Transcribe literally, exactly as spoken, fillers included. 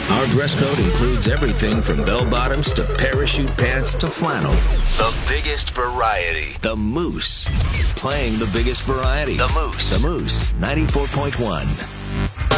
Our dress code includes everything from bell-bottoms to parachute pants to flannel. The biggest variety. The Moose. Playing the biggest variety. The Moose. The Moose, ninety-four point one.